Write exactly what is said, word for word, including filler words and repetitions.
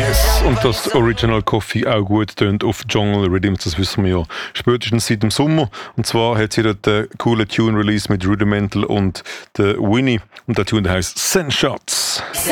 Yes! Und dass Original Coffee auch gut tönt auf Jungle Rhythms, das wissen wir ja spätestens seit dem Sommer. Und zwar hat sie dort einen coolen Tune-Release mit Rudimental und der Winnie. Und der Tune der heisst Send Shots.